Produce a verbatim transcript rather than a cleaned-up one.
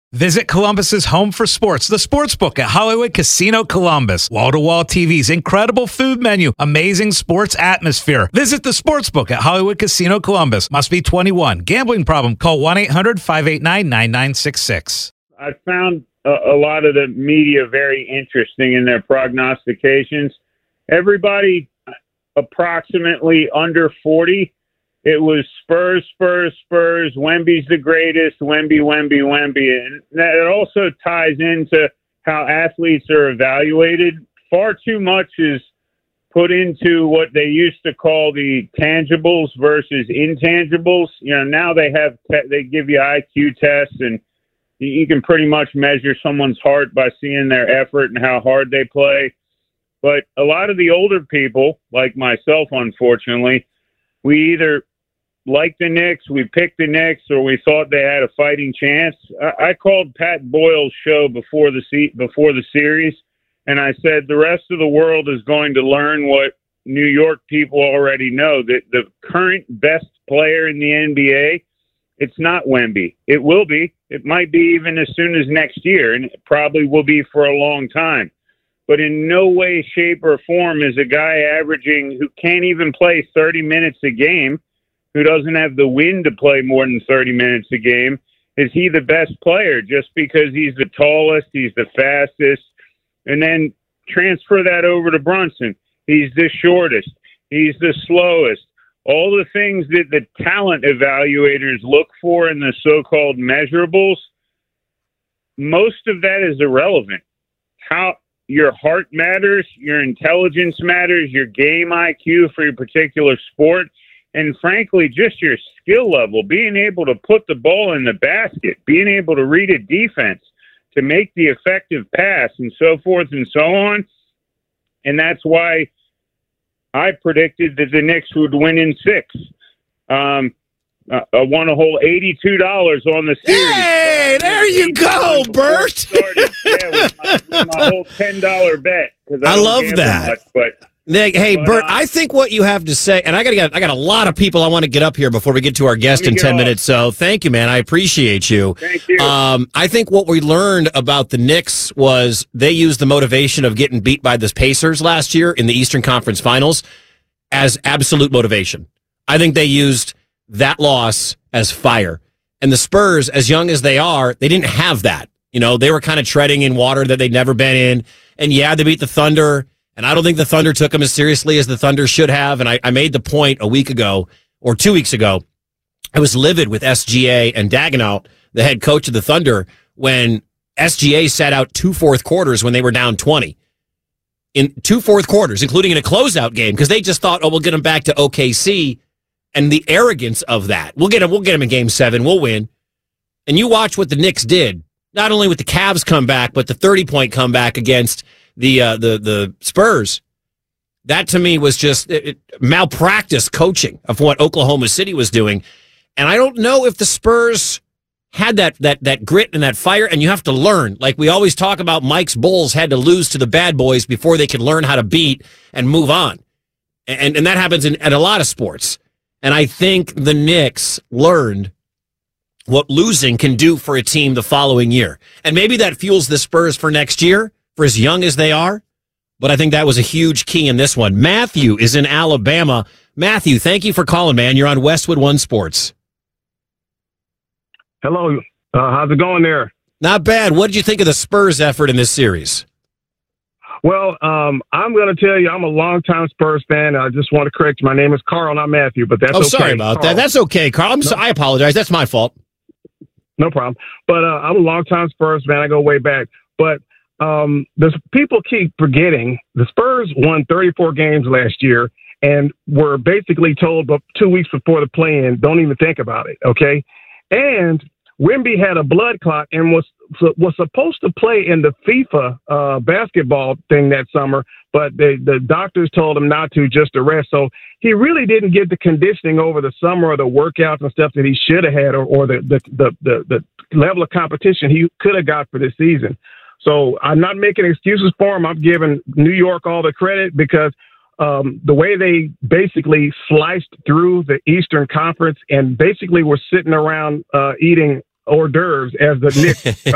Visit Columbus's home for sports, the Sportsbook at Hollywood Casino Columbus. Wall-to-wall T Vs, incredible food menu, amazing sports atmosphere. Visit the Sportsbook at Hollywood Casino Columbus. Must be twenty-one. Gambling problem? Call one eight hundred five eight nine nine nine six six. I found a, a lot of the media very interesting in their prognostications. Everybody approximately under forty. It was Spurs, Spurs, Spurs, Wemby's the greatest, Wemby, Wemby, Wemby. And that also ties into how athletes are evaluated. Far too much is put into what they used to call the tangibles versus intangibles. You know, now they have, te- they give you I Q tests, and you can pretty much measure someone's heart by seeing their effort and how hard they play. But a lot of the older people, like myself, unfortunately, we either liked the Knicks, we picked the Knicks, or we thought they had a fighting chance. I, I called Pat Boyle's show before the se- before the series, and I said the rest of the world is going to learn what New York people already know, that the current best player in the N B A, it's not Wemby. It will be. It might be even as soon as next year, and it probably will be for a long time. But in no way, shape, or form is a guy averaging who can't even play thirty minutes a game, who doesn't have the wind to play more than thirty minutes a game, is he the best player just because he's the tallest, he's the fastest, and then transfer that over to Brunson. He's the shortest, he's the slowest. All the things that the talent evaluators look for in the so-called measurables, most of that is irrelevant. How your heart matters, your intelligence matters, your game I Q for your particular sport, and frankly, just your skill level, being able to put the ball in the basket, being able to read a defense, to make the effective pass, and so forth and so on. And that's why I predicted that the Knicks would win in six. Um, I won a whole eighty-two dollars on the series. Hey, there you go, Bert. Yeah, with my, with my whole ten dollars bet. I, I love that. Much, but Nick, hey, but, Bert, uh, I think what you have to say, and I got I got a lot of people I want to get up here before we get to our guest in ten off. minutes. So thank you, man. I appreciate you. Thank you. Um, I think what we learned about the Knicks was they used the motivation of getting beat by the Pacers last year in the Eastern Conference Finals as absolute motivation. I think they used that loss as fire. And the Spurs, as young as they are, they didn't have that. You know, they were kind of treading in water that they'd never been in. And yeah, they beat the Thunder. And I don't think the Thunder took them as seriously as the Thunder should have. And I, I made the point a week ago or two weeks ago. I was livid with S G A and Daigneault, the head coach of the Thunder, when S G A sat out two fourth quarters when they were down twenty. In two fourth quarters, including in a closeout game, because they just thought, oh, we'll get them back to O K C. And the arrogance of that. We'll get them, we'll get them in game seven. We'll win. And you watch what the Knicks did, not only with the Cavs comeback, but the thirty-point comeback against the uh, the the Spurs. That to me was just it, it, malpractice coaching of what Oklahoma City was doing. And I don't know if the Spurs had that that that grit and that fire, and you have to learn. Like we always talk about, Mike's Bulls had to lose to the bad boys before they could learn how to beat and move on. And and that happens in at a lot of sports. And I think the Knicks learned what losing can do for a team the following year. And maybe that fuels the Spurs for next year, for as young as they are. But I think that was a huge key in this one. Matthew is in Alabama. Matthew, thank you for calling, man. You're on Westwood One Sports. Hello. Uh, how's it going there? Not bad. What did you think of the Spurs' effort in this series? Well, um, I'm going to tell you, I'm a longtime Spurs fan. I just want to correct you. My name is Carl, not Matthew, but that's oh, okay. Oh, sorry about Carl. that. That's okay, Carl. I'm no. so, I apologize. That's my fault. No problem. But uh, I'm a longtime Spurs fan. I go way back. But um, the people keep forgetting the Spurs won thirty-four games last year and were basically told but two weeks before the play-in, don't even think about it, okay? And Wemby had a blood clot and was was supposed to play in the FIFA uh, basketball thing that summer, but the, the doctors told him not to, just to rest. So he really didn't get the conditioning over the summer or the workouts and stuff that he should have had, or, or the, the, the, the, the level of competition he could have got for this season. So I'm not making excuses for him. I'm giving New York all the credit because um, the way they basically sliced through the Eastern Conference and basically were sitting around uh, eating hors d'oeuvres as the Knicks